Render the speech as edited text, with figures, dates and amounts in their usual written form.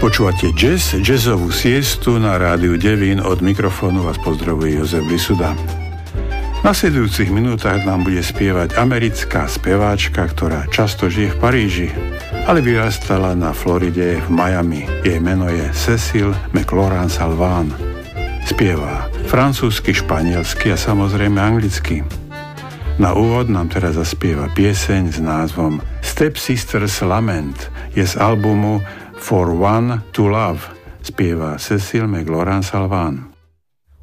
Počúvate jazzovú siestu na rádiu Devín. Od mikrofónu vás pozdravuje Jozef Visuda. V nasledujúcich minútach nám bude spievať americká speváčka, ktorá často žije v Paríži, ale vyrastala na Floride v Miami. Jej meno je Cecile McLoran Salvant. Spieva francúzsky, španielsky a samozrejme anglicky. Na úvod nám teraz zaspieva pieseň s názvom Step Sisters Lament. Je z albumu For One to Love. Spieva Cecile McLoran Salvant.